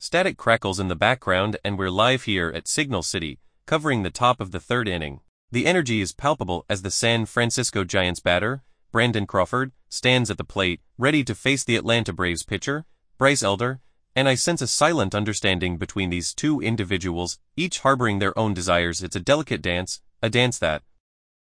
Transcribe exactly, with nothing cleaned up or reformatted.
Static crackles in the background, and we're live here at Signal City, covering the top of the third inning. The energy is palpable as the San Francisco Giants batter, Brandon Crawford, stands at the plate, ready to face the Atlanta Braves pitcher, Bryce Elder, and I sense a silent understanding between these two individuals, each harboring their own desires. It's a delicate dance, a dance that,